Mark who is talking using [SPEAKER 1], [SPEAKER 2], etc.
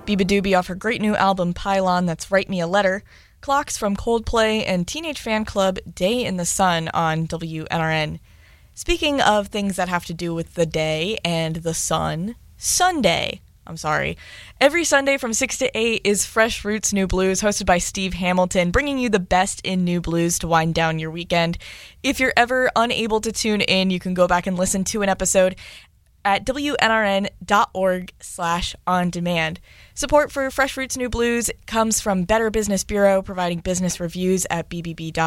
[SPEAKER 1] Biba Doobie off her great new album Pylon, that's Write Me a Letter, Clocks from Coldplay, and Teenage Fan Club Day in the Sun on WNRN. Speaking of things that have to do with the day and the sun, Every Sunday from 6 to 8 is Fresh Roots New Blues, hosted by Steve Hamilton, bringing you the best in new blues to wind down your weekend. If you're ever unable to tune in, you can go back and listen to an episode at WNRN.org/on-demand. Support for Fresh Roots New Blues comes from Better Business Bureau, providing business reviews at bbb.org.